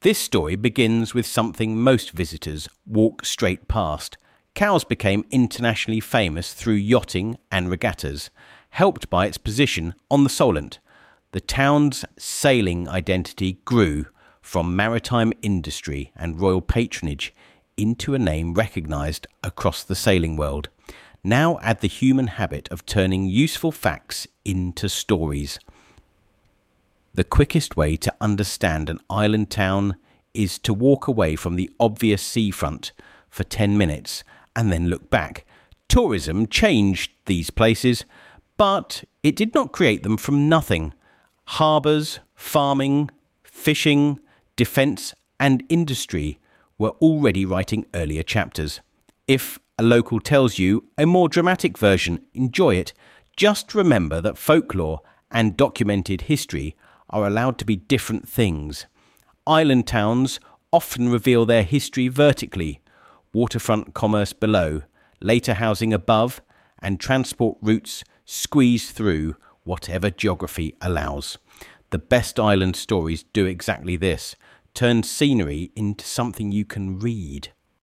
This story begins with something most visitors walk straight past. Cowes became internationally famous through yachting and regattas, helped by its position on the Solent. The town's sailing identity grew from maritime industry and royal patronage into a name recognised across the sailing world. Now add the human habit of turning useful facts into stories. The quickest way to understand an island town is to walk away from the obvious seafront for 10 minutes and then look back. Tourism changed these places, but it did not create them from nothing. Harbours, farming, fishing, defence and industry were already writing earlier chapters. If a local tells you a more dramatic version, enjoy it. Just remember that folklore and documented history are allowed to be different things. Island towns often reveal their history vertically, waterfront commerce below, later housing above, and transport routes squeeze through whatever geography allows. The best island stories do exactly this, turn scenery into something you can read.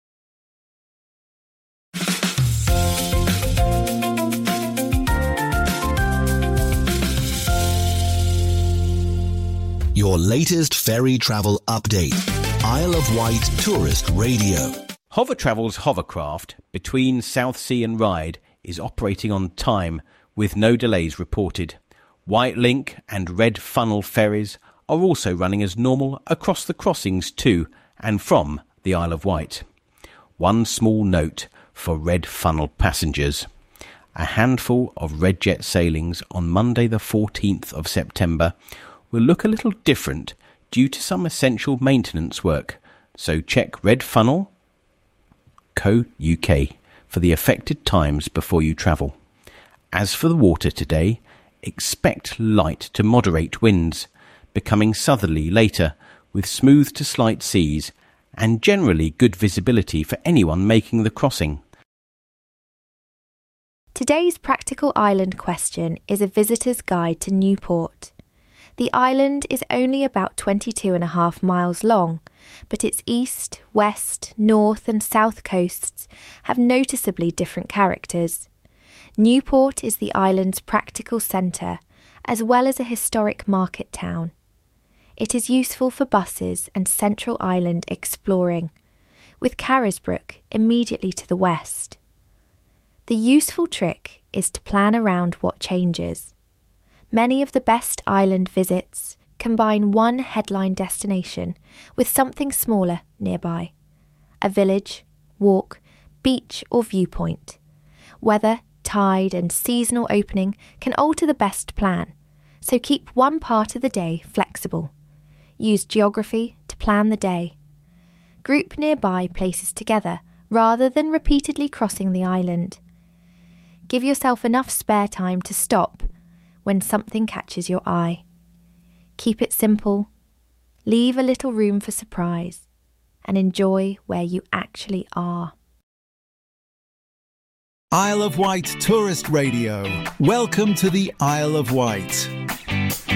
Your latest ferry travel update. Isle of Wight Tourist Radio. Hover Travel's hovercraft between Southsea and Ryde is operating on time with no delays reported. White Link and Red Funnel ferries are also running as normal across the crossings to and from the Isle of Wight. One small note for Red Funnel passengers. A handful of Redjet sailings on Monday the 14th of September will look a little different due to some essential maintenance work, so check redfunnel.co.uk for the affected times before you travel. As for the water today, expect light to moderate winds, becoming southerly later with smooth to slight seas and generally good visibility for anyone making the crossing. Today's practical island question is a visitor's guide to Newport. The island is only about 22.5 miles long, but its east, west, north and south coasts have noticeably different characters. Newport is the island's practical centre, as well as a historic market town. It is useful for buses and Central Island exploring, with Carisbrooke immediately to the west. The useful trick is to plan around what changes. Many of the best island visits combine one headline destination with something smaller nearby. A village, walk, beach or viewpoint. Weather, tide and seasonal opening can alter the best plan, so keep one part of the day flexible. Use geography to plan the day. Group nearby places together rather than repeatedly crossing the island. Give yourself enough spare time to stop when something catches your eye. Keep it simple, leave a little room for surprise, and enjoy where you actually are. Isle of Wight Tourist Radio. Welcome to the Isle of Wight.